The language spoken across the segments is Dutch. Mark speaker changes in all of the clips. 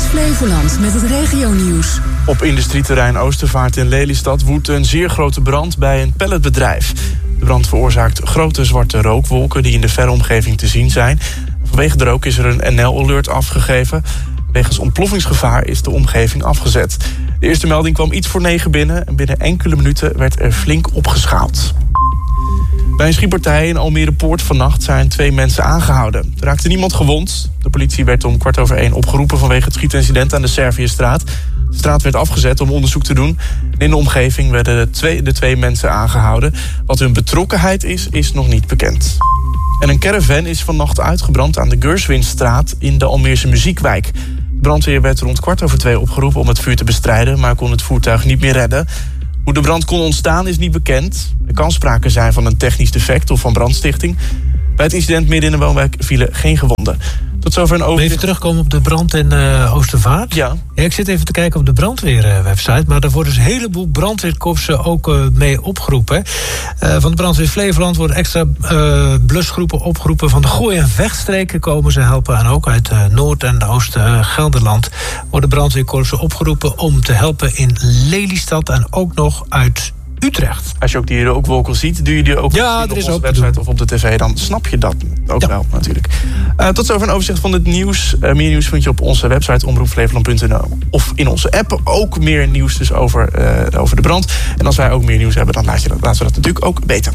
Speaker 1: Flevoland met het regionieuws.
Speaker 2: Op industrieterrein Oostervaart in Lelystad woedt een zeer grote brand bij een palletbedrijf. De brand veroorzaakt grote zwarte rookwolken die in de verre omgeving te zien zijn. Vanwege de rook is er een NL-alert afgegeven. Wegens ontploffingsgevaar is de omgeving afgezet. De eerste melding kwam iets voor 9 binnen en binnen enkele minuten werd er flink opgeschaald. Bij een schietpartij in Almere Poort vannacht zijn 2 mensen aangehouden. Er raakte niemand gewond. De politie werd om 1:15 opgeroepen vanwege het schietincident aan de Serviëstraat. De straat werd afgezet om onderzoek te doen. In de omgeving werden de twee mensen aangehouden. Wat hun betrokkenheid is nog niet bekend. En een caravan is vannacht uitgebrand aan de Gerswinstraat in de Almeerse Muziekwijk. De brandweer werd rond 1:15 opgeroepen om het vuur te bestrijden, maar kon het voertuig niet meer redden. Hoe de brand kon ontstaan is niet bekend. Er kan sprake zijn van een technisch defect of van brandstichting. Bij het incident midden in de woonwijk vielen geen gewonden. Tot zover een overzicht.
Speaker 3: Even terugkomen op de brand in Oostervaart.
Speaker 2: Ja,
Speaker 3: ik zit even te kijken op de brandweerwebsite, maar daar worden dus een heleboel brandweerkorpsen ook mee opgeroepen. Van de brandweer Flevoland worden extra blusgroepen opgeroepen. Van de Gooi- en Vechtstreken komen ze helpen. En ook uit Noord- en Oost-Gelderland worden brandweerkorpsen opgeroepen om te helpen in Lelystad en ook nog uit Utrecht.
Speaker 2: als je ook die rookwolken ziet, doe je die ook
Speaker 3: Ja,
Speaker 2: op
Speaker 3: er is
Speaker 2: onze
Speaker 3: ook
Speaker 2: website of op de tv, dan snap je dat ook wel natuurlijk. Tot zover een overzicht van het nieuws. Meer nieuws vind je op onze website omroepflevoland.nl of in onze app. Ook meer nieuws dus over de brand. En als wij ook meer nieuws hebben, dan laten we dat natuurlijk ook weten.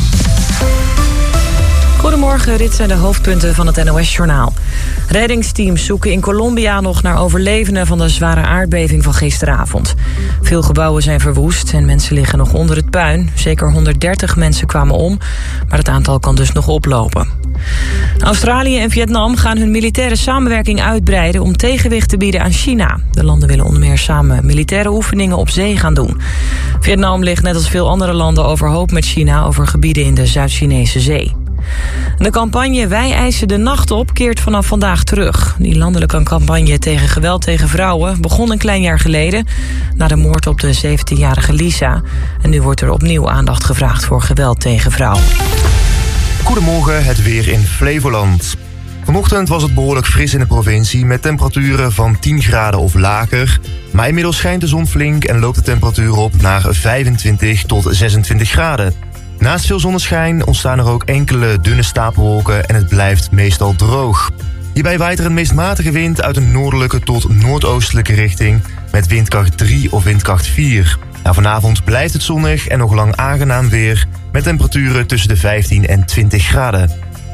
Speaker 4: Goedemorgen, dit zijn de hoofdpunten van het NOS-journaal. Reddingsteams zoeken in Colombia nog naar overlevenden van de zware aardbeving van gisteravond. Veel gebouwen zijn verwoest en mensen liggen nog onder het puin. Zeker 130 mensen kwamen om, maar het aantal kan dus nog oplopen. Australië en Vietnam gaan hun militaire samenwerking uitbreiden om tegenwicht te bieden aan China. De landen willen onder meer samen militaire oefeningen op zee gaan doen. Vietnam ligt net als veel andere landen overhoop met China over gebieden in de Zuid-Chinese Zee. De campagne Wij eisen de nacht op keert vanaf vandaag terug. Die landelijke campagne tegen geweld tegen vrouwen begon een klein jaar geleden na de moord op de 17-jarige Lisa. En nu wordt er opnieuw aandacht gevraagd voor geweld tegen vrouwen.
Speaker 5: Goedemorgen, het weer in Flevoland. Vanochtend was het behoorlijk fris in de provincie met temperaturen van 10 graden of lager. Maar inmiddels schijnt de zon flink en loopt de temperatuur op naar 25 tot 26 graden. Naast veel zonneschijn ontstaan er ook enkele dunne stapelwolken en het blijft meestal droog. Hierbij waait er een meest matige wind uit een noordelijke tot noordoostelijke richting met windkracht 3 of windkracht 4. Vanavond blijft het zonnig en nog lang aangenaam weer met temperaturen tussen de 15 en 20 graden.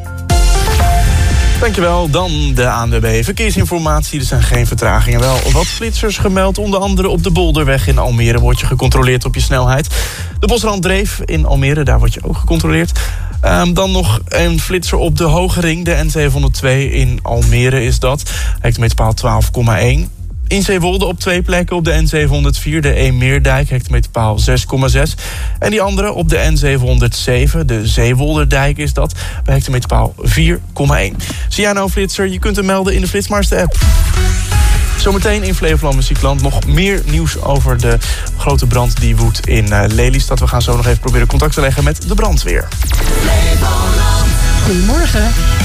Speaker 2: Dankjewel. Dan de ANWB Verkeersinformatie. Er zijn geen vertragingen. Wel wat flitsers gemeld. Onder andere op de Bolderweg in Almere word je gecontroleerd op je snelheid. De Bosranddreef in Almere, daar word je ook gecontroleerd. Dan nog een flitser op de Hogering. De N702 in Almere is dat. Hectometerpaal 12,1. In Zeewolde op 2 plekken op de N704, de Eemmeerdijk, hectometerpaal 6,6. En die andere op de N707, de Zeewolderdijk is dat, bij hectometerpaal 4,1. Zie jij nou een flitser? Je kunt hem melden in de Flitsmeister-app. Zometeen in Flevoland Muziekland nog meer nieuws over de grote brand die woedt in Lelystad. We gaan zo nog even proberen contact te leggen met de brandweer.
Speaker 1: Goedemorgen.